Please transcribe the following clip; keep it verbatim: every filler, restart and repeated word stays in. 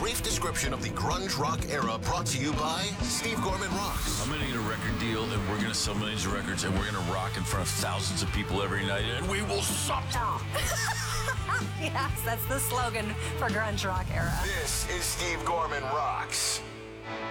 brief description of the grunge rock era brought to you by Steve Gorman Rocks. I'm going to get a record deal, and we're going to sell millions of records, and we're going to rock in front of thousands of people every night, and we will suffer. Yes, that's the slogan for grunge rock era. This is Steve Gorman Rocks.